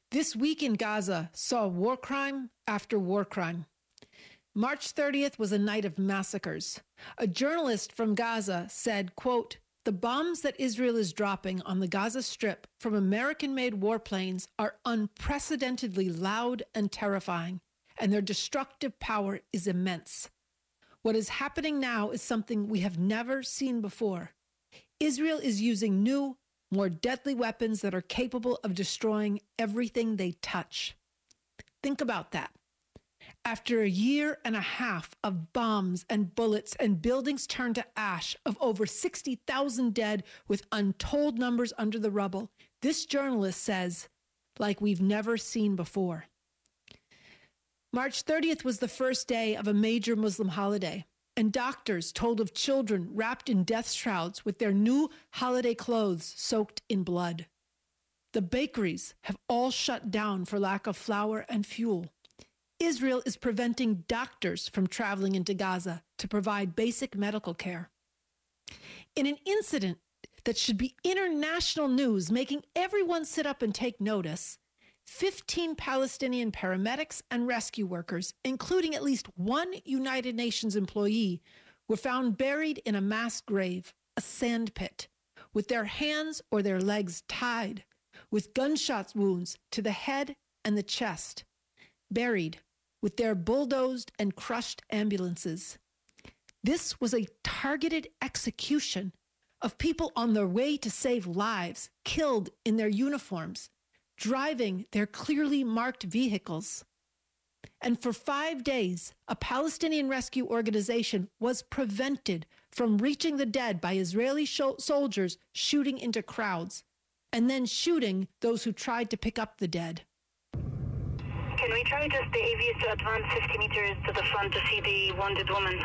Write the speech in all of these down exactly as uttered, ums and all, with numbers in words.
This week in Gaza saw war crime after war crime. March thirtieth was a night of massacres. A journalist from Gaza said, quote, "The bombs that Israel is dropping on the Gaza Strip from American-made warplanes are unprecedentedly loud and terrifying, and their destructive power is immense. What is happening now is something we have never seen before. Israel is using new, more deadly weapons that are capable of destroying everything they touch." Think about that. After a year and a half of bombs and bullets and buildings turned to ash, of over sixty thousand dead with untold numbers under the rubble, this journalist says, like we've never seen before. March thirtieth was the first day of a major Muslim holiday, and doctors told of children wrapped in death shrouds with their new holiday clothes soaked in blood. The bakeries have all shut down for lack of flour and fuel. Israel is preventing doctors from traveling into Gaza to provide basic medical care. In an incident that should be international news, making everyone sit up and take notice, fifteen Palestinian paramedics and rescue workers, including at least one United Nations employee, were found buried in a mass grave, a sand pit, with their hands or their legs tied, with gunshot wounds to the head and the chest, buried with their bulldozed and crushed ambulances. This was a targeted execution of people on their way to save lives, killed in their uniforms, driving their clearly marked vehicles. And for five days, a Palestinian rescue organization was prevented from reaching the dead by Israeli sh- soldiers shooting into crowds, and then shooting those who tried to pick up the dead. Can we try just the A Vs to advance fifty meters to the front to see the wounded woman?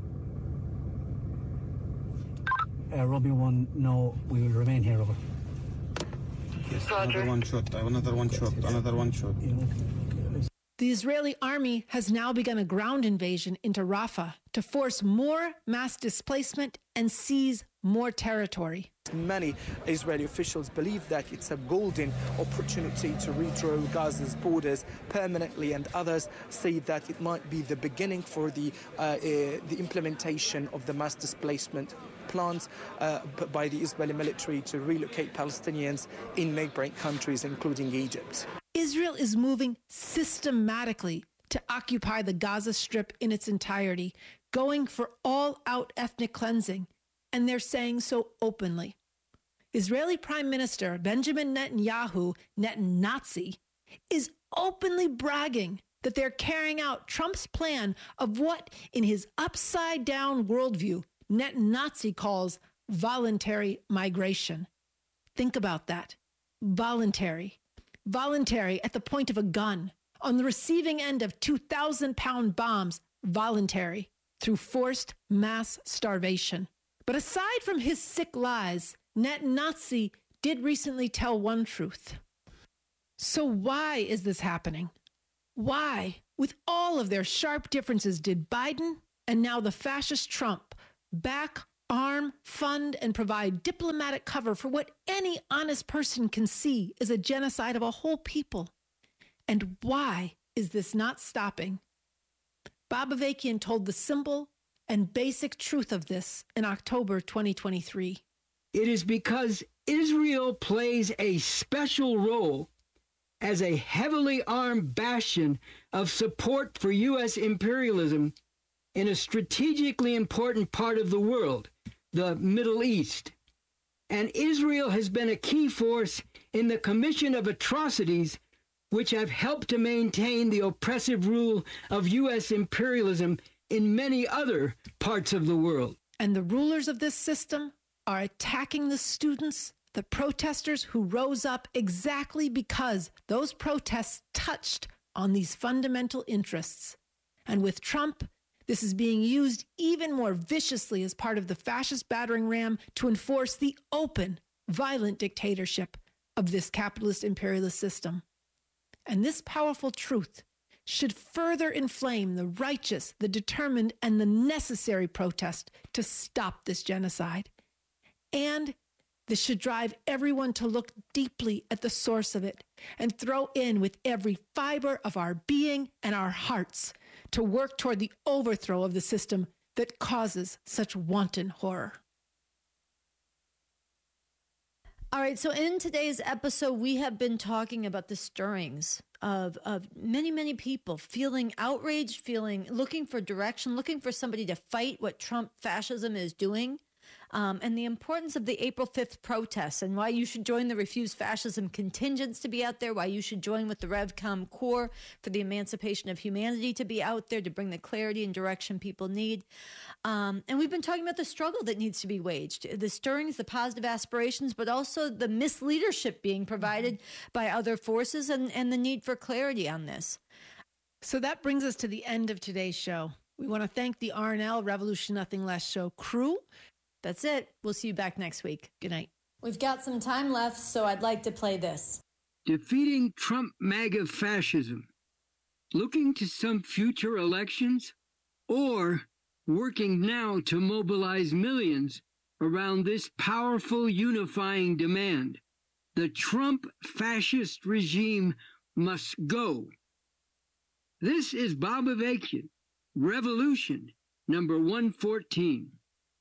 Uh, Robbie one, no, we will remain here, over. Yes, Roger. another one shot, another one shot, another one shot. Yeah, okay, okay. The Israeli army has now begun a ground invasion into Rafah to force more mass displacement and seize more territory. Many Israeli officials believe that it's a golden opportunity to redraw Gaza's borders permanently, and others say that it might be the beginning for the uh, uh, the implementation of the mass displacement plans uh, by the Israeli military to relocate Palestinians in neighboring countries, including Egypt. Israel is moving systematically to occupy the Gaza Strip in its entirety, going for all-out ethnic cleansing, and they're saying so openly. Israeli Prime Minister Benjamin Netanyahu, Net-Nazi, is openly bragging that they're carrying out Trump's plan of what, in his upside-down worldview, Net-Nazi calls voluntary migration. Think about that. Voluntary. Voluntary at the point of a gun, on the receiving end of two thousand pound bombs, voluntary, through forced mass starvation. But aside from his sick lies, Net-Nazi did recently tell one truth. So why is this happening? Why, with all of their sharp differences, did Biden and now the fascist Trump back, arm, fund, and provide diplomatic cover for what any honest person can see is a genocide of a whole people? And why is this not stopping? Bob Avakian told the simple and basic truth of this in October twenty twenty-three. It is because Israel plays a special role as a heavily armed bastion of support for U S imperialism in a strategically important part of the world, the Middle East. And Israel has been a key force in the commission of atrocities which have helped to maintain the oppressive rule of U S imperialism in many other parts of the world. And the rulers of this system are attacking the students, the protesters who rose up exactly because those protests touched on these fundamental interests. And with Trump, this is being used even more viciously as part of the fascist battering ram to enforce the open, violent dictatorship of this capitalist imperialist system. And this powerful truth should further inflame the righteous, the determined, and the necessary protest to stop this genocide. And This should drive everyone to look deeply at the source of it and throw in with every fiber of our being and our hearts to work toward the overthrow of the system that causes such wanton horror. All right, so in today's episode, we have been talking about the stirrings of of many, many people feeling outraged, feeling, looking for direction, looking for somebody to fight what Trump fascism is doing. Um, and the importance of the April fifth protests and why you should join the Refuse Fascism contingents to be out there, why you should join with the RevCom Corps for the emancipation of humanity to be out there to bring the clarity and direction people need. Um, and we've been talking about the struggle that needs to be waged, the stirrings, the positive aspirations, but also the misleadership being provided mm-hmm. by other forces and, and the need for clarity on this. So that brings us to the end of today's show. We want to thank the R N L Revolution Nothing Less show crew. That's it. We'll see you back next week. Good night. We've got some time left, so I'd like to play this. Defeating Trump MAGA fascism. Looking to some future elections? Or working now to mobilize millions around this powerful unifying demand? The Trump fascist regime must go. This is Bob Avakian, Revolution, number one fourteen.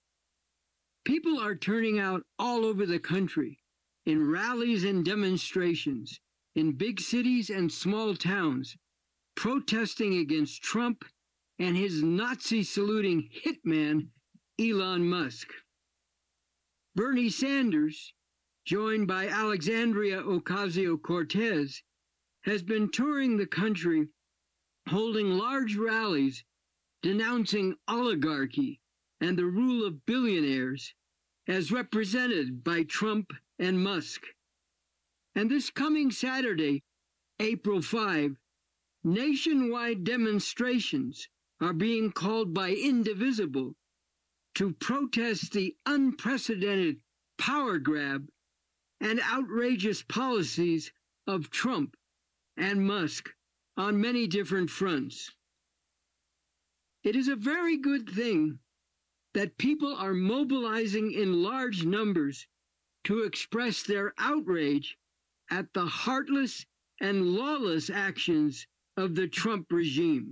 People are turning out all over the country, in rallies and demonstrations, in big cities and small towns, protesting against Trump and his Nazi-saluting hitman, Elon Musk. Bernie Sanders, joined by Alexandria Ocasio-Cortez, has been touring the country, holding large rallies denouncing oligarchy and the rule of billionaires as represented by Trump and Musk. And this coming Saturday, April fifth, nationwide demonstrations are being called by Indivisible to protest the unprecedented power grab and outrageous policies of Trump and Musk on many different fronts. It is a very good thing that people are mobilizing in large numbers to express their outrage at the heartless and lawless actions of the Trump regime.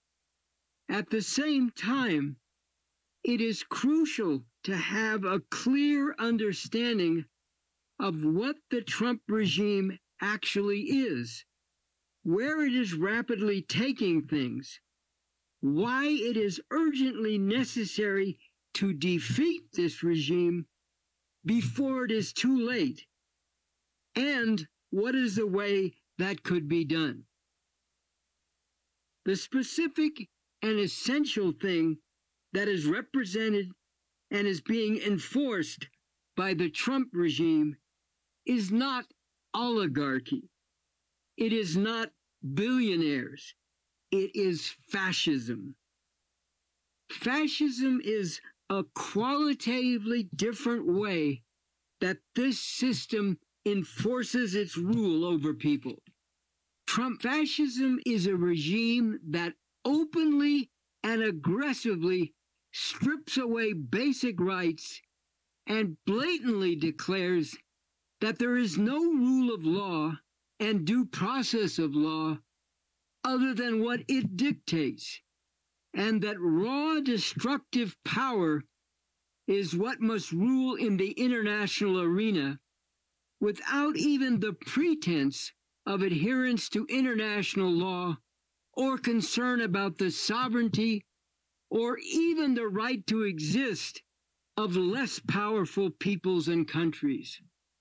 At the same time, it is crucial to have a clear understanding of what the Trump regime actually is, where it is rapidly taking things, why it is urgently necessary to defeat this regime before it is too late, and what is the way that could be done. The specific and essential thing that is represented and is being enforced by the Trump regime is not oligarchy. It is not billionaires. It is fascism. Fascism is a qualitatively different way that this system enforces its rule over people. Trump fascism is a regime that openly and aggressively strips away basic rights and blatantly declares that there is no rule of law and due process of law other than what it dictates, and that raw destructive power is what must rule in the international arena without even the pretense of adherence to international law or concern about the sovereignty or even the right to exist of less powerful peoples and countries.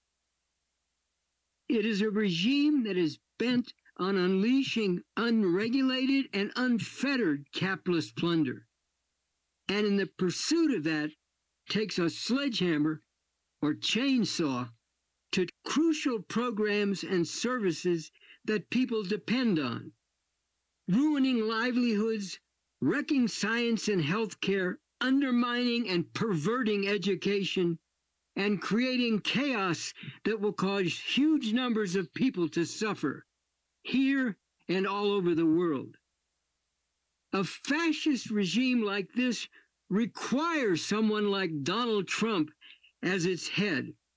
It is a regime that is bent on unleashing unregulated and unfettered capitalist plunder, and in the pursuit of that takes a sledgehammer or chainsaw to crucial programs and services that people depend on, ruining livelihoods, wrecking science and healthcare, undermining and perverting education, and creating chaos that will cause huge numbers of people to suffer, here and all over the world. A fascist regime like this requires someone like Donald Trump as its head,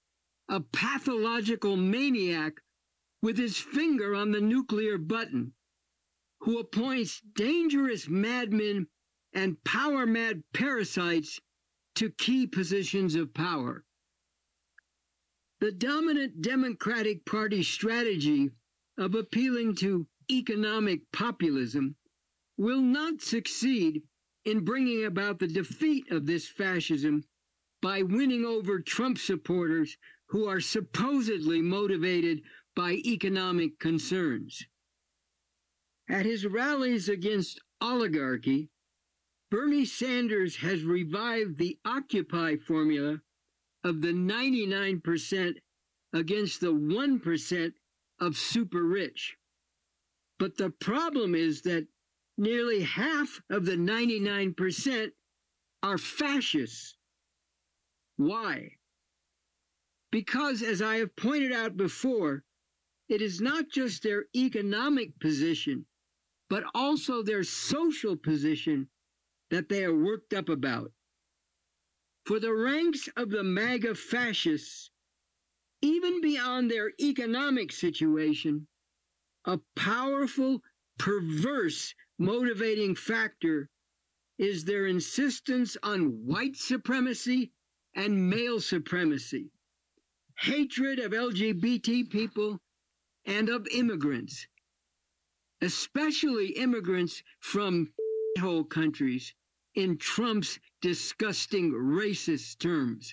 a pathological maniac with his finger on the nuclear button, who appoints dangerous madmen and power-mad parasites to key positions of power. The dominant Democratic Party strategy of appealing to economic populism will not succeed in bringing about the defeat of this fascism by winning over Trump supporters who are supposedly motivated by economic concerns. At his rallies against oligarchy, Bernie Sanders has revived the Occupy formula of the ninety-nine percent against the one percent of super rich. But the problem is that nearly half of the ninety-nine percent are fascists. Why? Because, as I have pointed out before, it is not just their economic position, but also their social position that they are worked up about. For the ranks of the MAGA fascists, even beyond their economic situation, a powerful, perverse motivating factor is their insistence on white supremacy and male supremacy, hatred of L G B T people and of immigrants, especially immigrants from hole countries, in Trump's disgusting racist terms.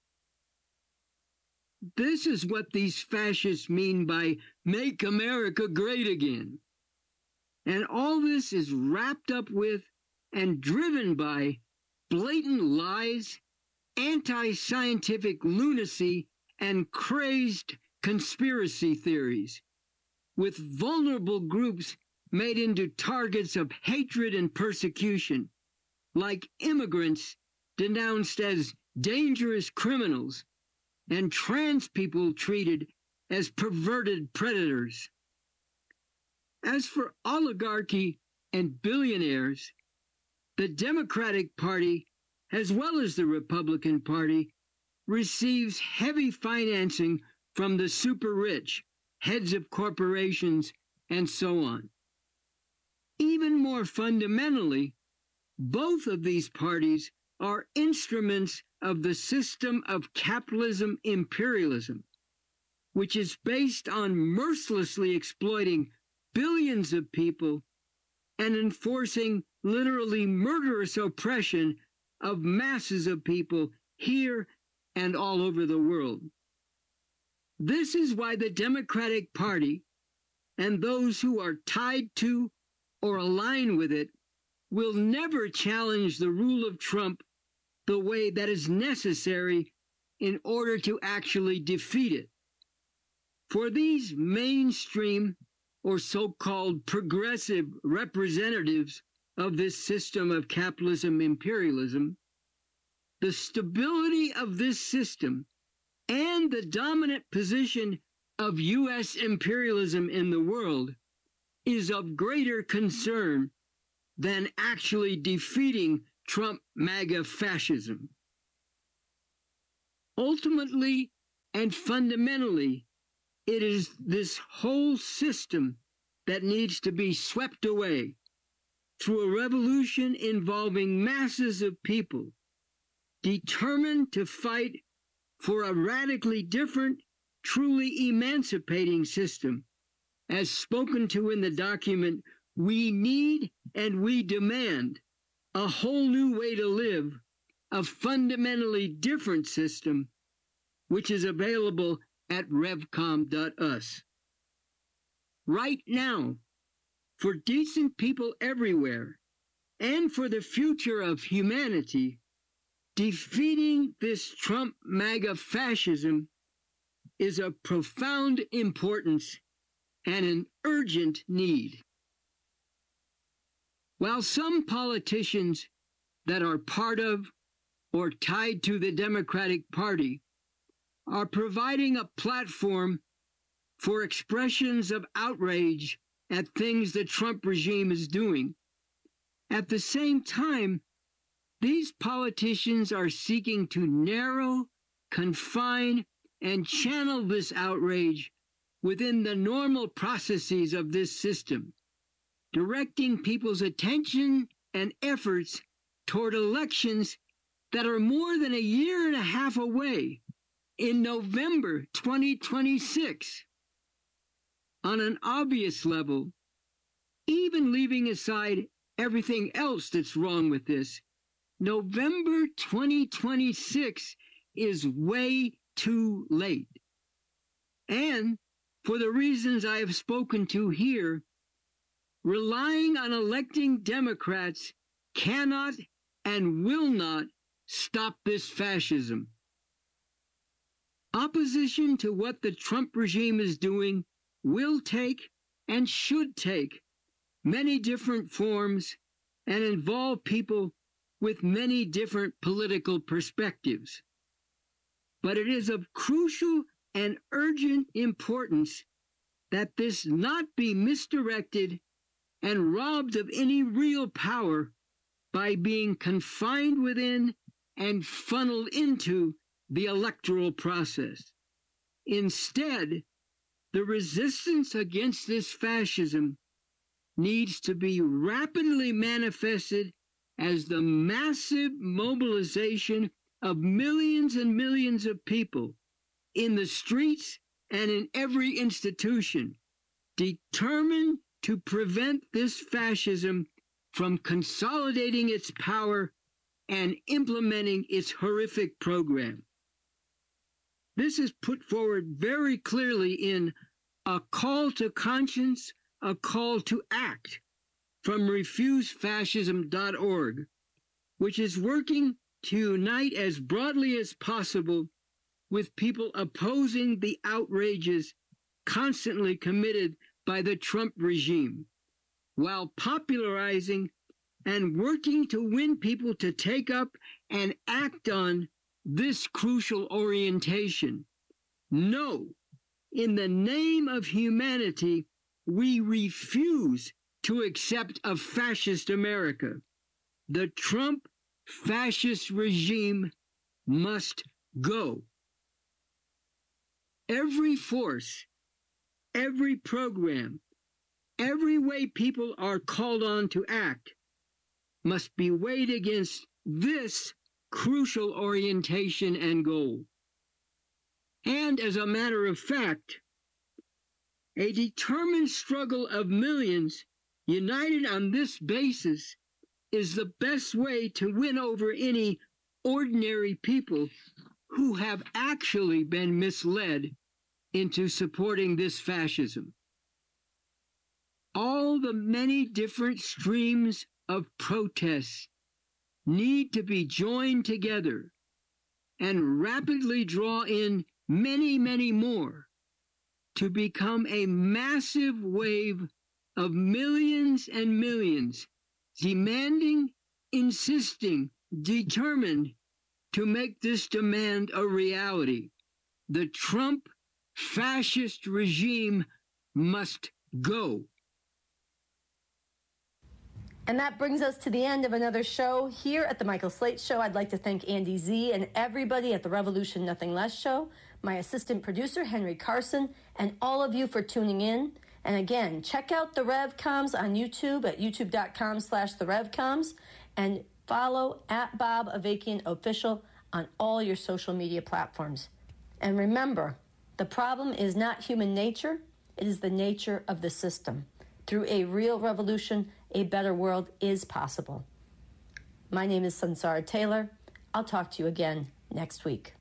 This is what these fascists mean by "Make America Great Again." And all this is wrapped up with and driven by blatant lies, anti-scientific lunacy, and crazed conspiracy theories, with vulnerable groups made into targets of hatred and persecution, like immigrants denounced as dangerous criminals and trans people treated as perverted predators. As for oligarchy and billionaires, the Democratic Party, as well as the Republican Party, receives heavy financing from the super rich, heads of corporations, and so on. Even more fundamentally, both of these parties are instruments of the system of capitalism imperialism, which is based on mercilessly exploiting billions of people and enforcing literally murderous oppression of masses of people here and all over the world. This is why the Democratic Party and those who are tied to or align with it will never challenge the rule of Trump the way that is necessary in order to actually defeat it. For these mainstream or so-called progressive representatives of this system of capitalism imperialism, the stability of this system and the dominant position of U S imperialism in the world is of greater concern than actually defeating Trump MAGA fascism. Ultimately and fundamentally, it is this whole system that needs to be swept away through a revolution involving masses of people determined to fight for a radically different, truly emancipating system, as spoken to in the document, "We Need and We Demand a Whole New Way to Live, a fundamentally different system," which is available at revcom dot u s. Right now, for decent people everywhere, and for the future of humanity, defeating this Trump MAGA fascism is of profound importance and an urgent need. While some politicians that are part of or tied to the Democratic Party are providing a platform for expressions of outrage at things the Trump regime is doing, at the same time, these politicians are seeking to narrow, confine, and channel this outrage within the normal processes of this system, directing people's attention and efforts toward elections that are more than a year and a half away in November twenty twenty-six. On an obvious level, even leaving aside everything else that's wrong with this, November twenty twenty-six is way too late. And for the reasons I have spoken to here, relying on electing Democrats cannot and will not stop this fascism. Opposition to what the Trump regime is doing will take and should take many different forms and involve people with many different political perspectives. But it is of crucial and urgent importance that this not be misdirected and robbed of any real power by being confined within and funneled into the electoral process. Instead, the resistance against this fascism needs to be rapidly manifested as the massive mobilization of millions and millions of people in the streets and in every institution, determined to prevent this fascism from consolidating its power and implementing its horrific program. This is put forward very clearly in A Call to Conscience, A Call to Act from refuse fascism dot org, which is working to unite as broadly as possible with people opposing the outrages constantly committed by the Trump regime, while popularizing and working to win people to take up and act on this crucial orientation. No, in the name of humanity, we refuse to accept a fascist America. The Trump fascist regime must go. Every force, every program, every way people are called on to act must be weighed against this crucial orientation and goal. And as a matter of fact, a determined struggle of millions united on this basis is the best way to win over any ordinary people who have actually been misled into supporting this fascism. All the many different streams of protests need to be joined together and rapidly draw in many, many more to become a massive wave of millions and millions demanding, insisting, determined to make this demand a reality. The Trump fascist regime must go. And that brings us to the end of another show here at the Michael Slate Show. I'd like to thank Andy Z and everybody at the Revolution Nothing Less Show, my assistant producer, Henry Carson, and all of you for tuning in. And again, check out the RevComs on YouTube at youtube.com slash the RevComs and follow at Bob Avakian Official on all your social media platforms. And remember, the problem is not human nature, it is the nature of the system. Through a real revolution, a better world is possible. My name is Sansara Taylor. I'll talk to you again next week.